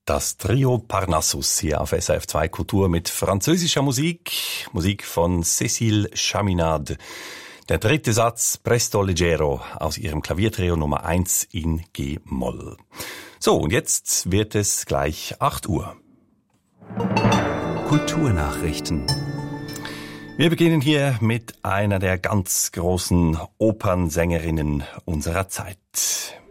Das Trio Parnassus hier auf SRF 2 Kultur mit französischer Musik. Musik von Cécile Chaminade. Der dritte Satz, Presto Leggero, aus ihrem Klaviertrio Nummer 1 in G-Moll. So, und jetzt wird es gleich 8 Uhr. Kulturnachrichten. Wir beginnen hier mit einer der ganz großen Opernsängerinnen unserer Zeit.